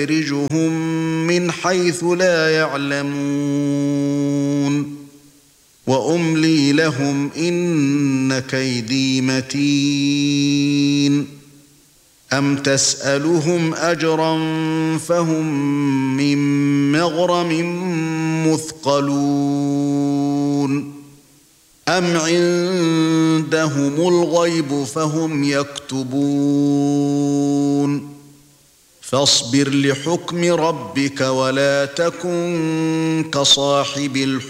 ونستدرجهم من حيث لا يعلمون وأملي لهم إن كيدي متين أم تسألهم أجرا فهم من مغرم مثقلون أم عندهم الغيب فهم يكتبون فاصبر لحكم ربك ولا تكن كصاحب الحوت